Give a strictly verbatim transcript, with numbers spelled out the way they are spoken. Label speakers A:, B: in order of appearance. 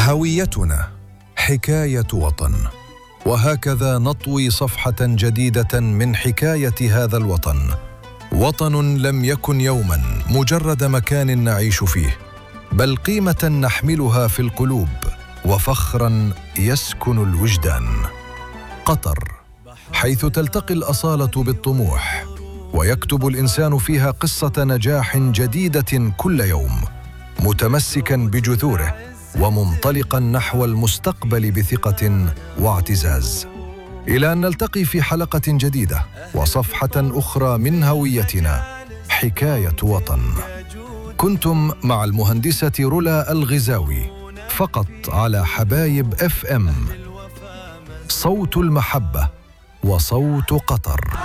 A: هويتنا حكاية وطن، وهكذا نطوي صفحة جديدة من حكاية هذا الوطن. وطن لم يكن يوما مجرد مكان نعيش فيه، بل قيمة نحملها في القلوب وفخرا يسكن الوجدان. قطر، حيث تلتقي الأصالة بالطموح ويكتب الإنسان فيها قصة نجاح جديدة كل يوم، متمسكا بجذوره ومنطلقا نحو المستقبل بثقة واعتزاز. إلى أن نلتقي في حلقة جديدة وصفحة أخرى من هويتنا، حكاية وطن. كنتم مع المهندسة رولا الغزاوي، فقط على حبايب اف ام، صوت المحبة وصوت قطر.